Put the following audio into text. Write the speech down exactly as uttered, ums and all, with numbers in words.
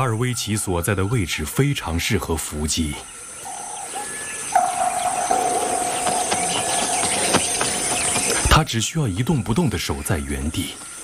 尔维奇所在的位置非常适合伏击。他只需要一动不动地守在原地，